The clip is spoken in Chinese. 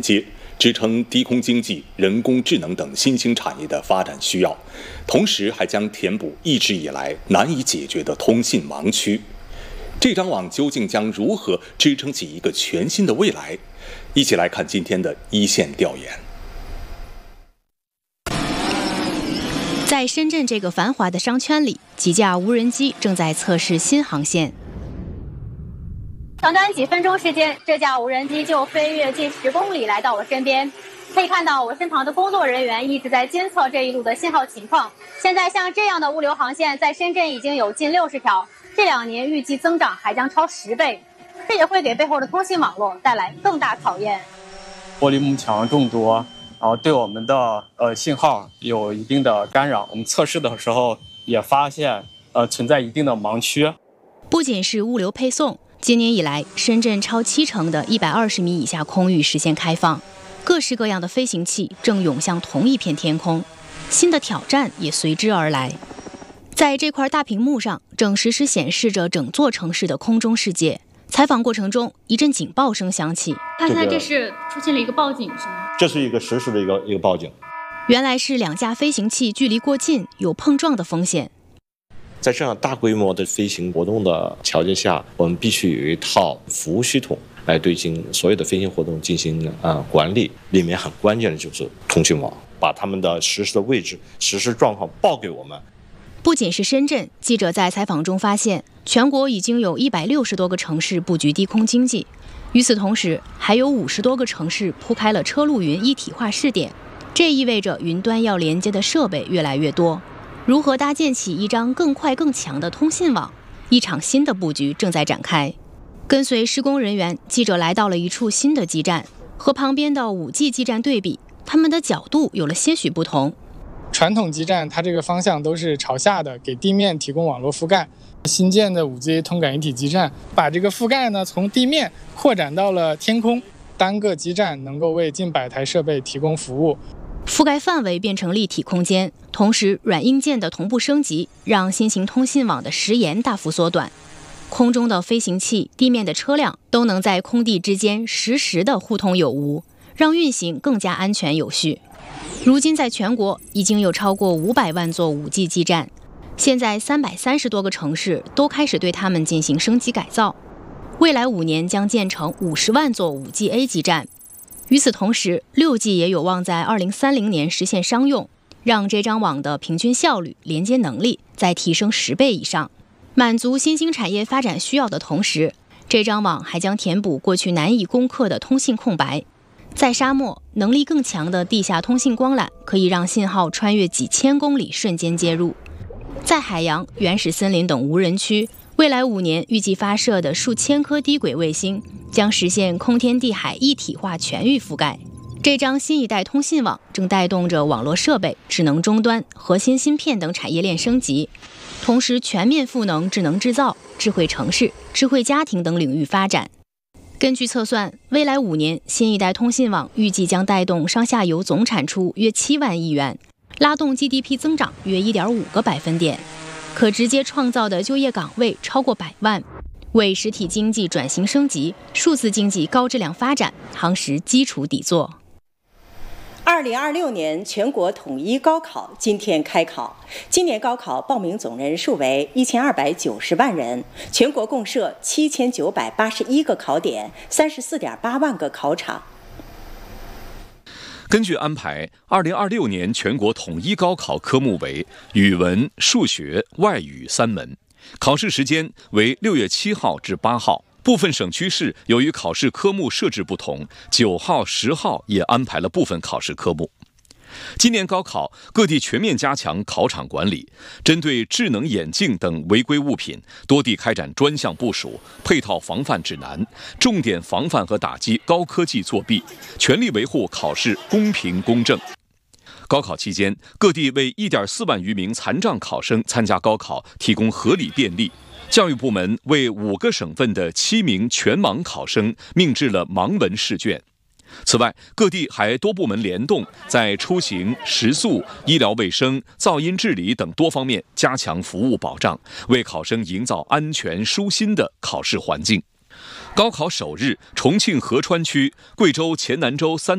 接，支撑低空经济、人工智能等新兴产业的发展需要，同时还将填补一直以来难以解决的通信盲区。这张网究竟将如何支撑起一个全新的未来？一起来看今天的一线调研。 在深圳这个繁华的商圈里，几架无人机正在测试新航线。 短短几分钟时间，这架无人机就飞越近10公里来到我身边。可以看到我身旁的工作人员一直在监测这一路的信号情况。现在像这样的物流航线在深圳已经有近60条，这2年预计增长还将超10倍。这也会给背后的通信网络带来更大考验。 玻璃幕墙众多，然后对我们的信号有一定的干扰。我们测试的时候也发现存在一定的盲区。 不仅是物流配送，今年以来，深圳超70%的120米以下空域实现开放，各式各样的飞行器正涌向同一片天空，新的挑战也随之而来。在这块大屏幕上，正实时显示着整座城市的空中世界。采访过程中，一阵警报声响起。 看来这是出现了一个报警，是吗？ 这是一个实时的一个报警。 原来是2架飞行器距离过近，有碰撞的风险。 在这样大规模的飞行活动的条件下，我们必须有一套服务系统来对所有的飞行活动进行管理。里面很关键的就是通信网，把他们的实时的位置、实时状况报给我们。 不仅是深圳，记者在采访中发现，全国已经有160多个城市布局低空经济。与此同时，还有50多个城市铺开了车路云一体化试点。这意味着云端要连接的设备越来越多。如何搭建起一张更快更强的通信网？一场新的布局正在展开。跟随施工人员，记者来到了一处新的基站，和旁边的5G 基站对比，它们的角度有了些许不同。 传统基站它这个方向都是朝下的，给地面提供网络覆盖。新建的5G 通感一体基站把这个覆盖呢从地面扩展到了天空，单个基站能够为近100台设备提供服务。 覆盖范围变成立体空间，同时软硬件的同步升级，让新型通信网的时延大幅缩短。空中的飞行器、地面的车辆都能在空地之间实时的互通有无，让运行更加安全有序。如今在全国已经有超过500万座5G 基站，现在330多个城市都开始对它们进行升级改造。未来5年将建成50万座5G-A 基站。与此同时，6G 也有望在2030年实现商用，让这张网的平均效率、连接能力再提升10倍以上。满足新兴产业发展需要的同时，这张网还将填补过去难以攻克的通信空白。在沙漠，能力更强的地下通信光缆可以让信号穿越几千公里瞬间接入。在海洋、原始森林等无人区，未来5年预计发射的数千颗低轨卫星将实现空天地海一体化全域覆盖。这张新一代通信网正带动着网络设备、智能终端、核心芯片等产业链升级，同时全面赋能智能制造、智慧城市、智慧家庭等领域发展。根据测算，未来5年，新一代通信网预计将带动上下游总产出约7万亿元，拉动 GDP 增长约 1.5个百分点，可直接创造的就业岗位超过100万，为实体经济转型升级、数字经济高质量发展夯实基础底座。 2026年全国统一高考今天开考，今年高考报名总人数为1290万人，全国共设7981个考点，34.8万个考场。 根据安排，2026年全国统一高考科目为语文、数学、外语3门，考试时间为6月7号至8号。部分省区市由于考试科目设置不同，9号、10号也安排了部分考试科目。今年高考，各地全面加强考场管理，针对智能眼镜等违规物品，多地开展专项部署、配套防范指南，重点防范和打击高科技作弊，全力维护考试公平公正。高考期间，各地为1.4万余名残障考生参加高考提供合理便利。教育部门为5个省份的7名全盲考生命制了盲文试卷。此外，各地还多部门联动，在出行、食宿、医疗卫生、噪音治理等多方面加强服务保障，为考生营造安全舒心的考试环境。高考首日，重庆合川区、贵州黔南州3